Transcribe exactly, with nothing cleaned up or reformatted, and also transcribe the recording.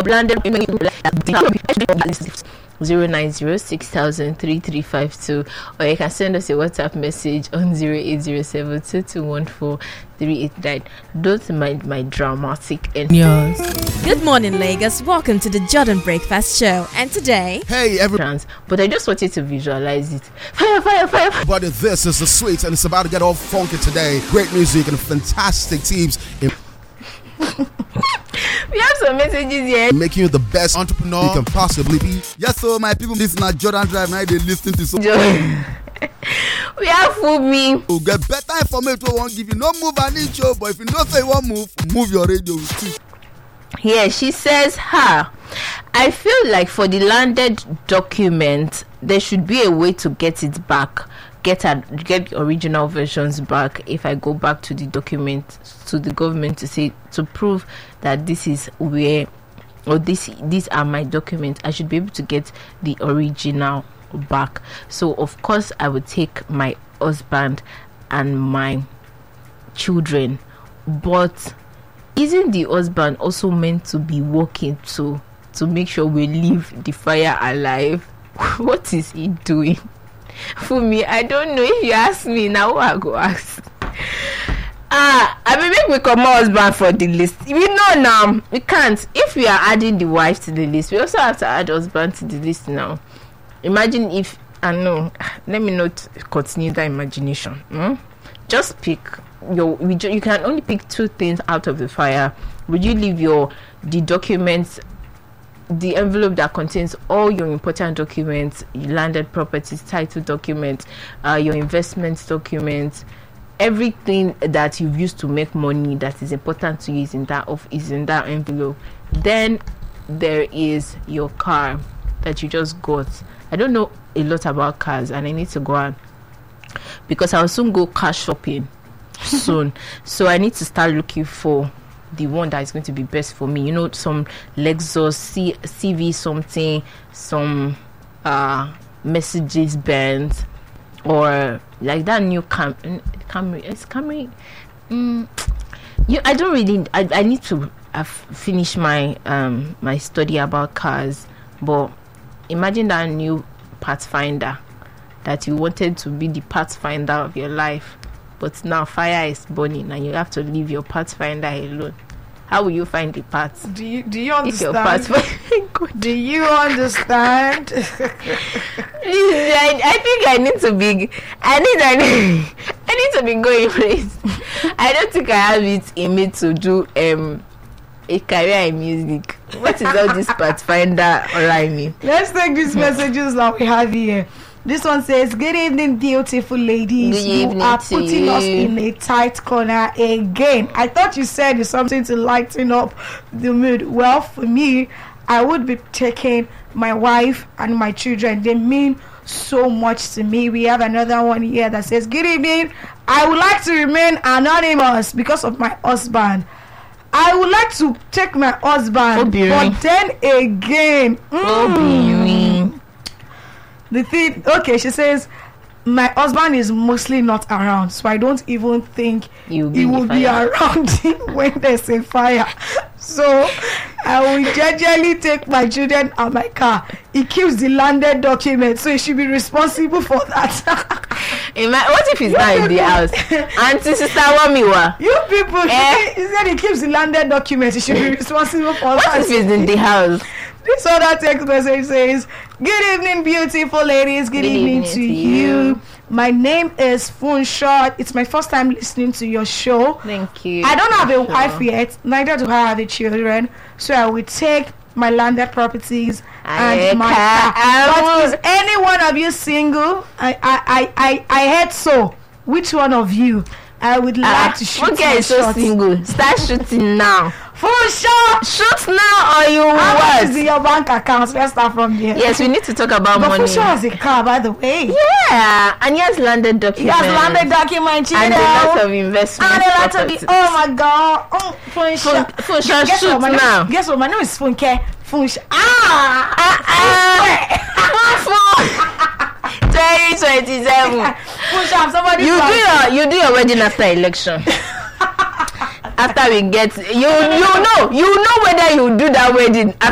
your landed zero nine zero six thousand three three five two, or you can send us a WhatsApp message on zero eight zero seven two two one four three eight nine. Don't mind my dramatic and yours. Good morning, Lagos. Welcome to the Jordan Breakfast Show. And today, hey everyone, but I just want you to visualize it. Fire, fire, fire. But this is the sweet, and it's about to get all funky today. Great music and fantastic teams. In- We have some messages here. Making you the best entrepreneur you can possibly be. Yes, so my people, this is not Jordan Drive. Now they listen to so. We have food me. You get better information. We won't give you no move an inch, but if you don't say one move, move your radio too. Yeah, she says, "Ha, I feel like for the landed document, there should be a way to get it back." Get a, get the original versions back. If I go back to the document to the government to say to prove that this is where or this these are my documents, I should be able to get the original back. So of course I would take my husband and my children, but isn't the husband also meant to be working to to make sure we leave the fire alive? What is he doing? For me, I don't know. If you ask me now, I go ask. Ah, I mean, make we come husband for the list. We know now we can't. If we are adding the wife to the list, we also have to add husband to the list now. Imagine if I know. Let me not continue that imagination. Hmm? Just pick your. You can only pick two things out of the fire. Would you leave your the documents? The envelope that contains all your important documents, your landed properties, title documents, uh, your investment documents, everything that you've used to make money that is important to you is in that of is in that envelope. Then there is your car that you just got. I don't know a lot about cars, and I need to go on because I'll soon go car shopping soon. So I need to start looking for the one that is going to be best for me. You know, some Lexus C- CV something, some uh Mercedes Benz, or like that new Cam- Camry. It's Camry. Mm, you, I don't really. I, I need to uh, finish my um my study about cars. But imagine that new Pathfinder that you wanted to be the Pathfinder of your life. But now fire is burning and you have to leave your Pathfinder alone. How will you find the path? Do you do you understand? Do you understand? I, I think I need to be. I need. I need. I need to be going place. I don't think I have it in me to do um a career in music. What is all this Pathfinder online me? Let's take these messages that we have here. This one says, "Good evening, beautiful ladies. Good evening you are to putting you. us in a tight corner again. I thought you said it's something to lighten up the mood. Well, for me, I would be taking my wife and my children. They mean so much to me." We have another one here that says, "Good evening. I would like to remain anonymous because of my husband. I would like to take my husband, Obirin. but then again, Mm. the thing." Okay, she says, "My husband is mostly not around, so I don't even think You'll be he in the will be fire. around when there's a fire. So I will gradually take my children and my car. He keeps the landed document, so he should be responsible for that." Ima- what if he's not in the house? Auntie, sister, Wamiwa. You people, Eh? he said he keeps the landed document. He should be responsible for What that. if he's in the house? This other text message says, "Good evening, beautiful ladies. Good, Good evening, evening to to you. you. My name is Funshaw. It's my first time listening to your show. Thank you. I don't have a Sure. wife yet, neither do I have the children. So I will take my landed properties and I my ca- car. I But will- is any one of you single? I I I I, I heard so. Which one of you? I would like Ah, to shoot okay, my so shot. single. Start shooting now. Funshaw! Shoot now, or you How much is in what? your bank account? Let's start from there. Yes, we need to talk about But money. Funshaw has a car, by the way. Yeah, and he has landed He documents. has landed document, you and know. a lot of investment. And a lot of the, oh my god. Oh, Funshaw. Fun- Funshaw, Guess shoot what? My name, now. guess what? My name is Funke. Funshaw. Ah! twenty twenty-seven. Funshaw, somebody. You do found- your you do your wedding after election. After we get you you know you know whether you do that wedding